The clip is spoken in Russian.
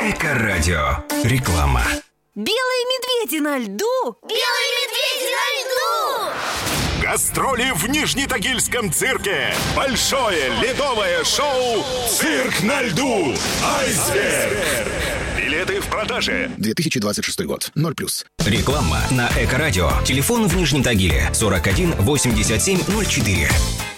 Эко-радио. Реклама. Белые медведи на льду! Белые медведи на льду! Гастроли в Нижнетагильском цирке. Большое ледовое шоу «Цирк на льду». Айсберг. Билеты в продаже. 2026 год. 0+. Реклама на Эко-радио. Телефон в Нижнем Тагиле 41 87 04.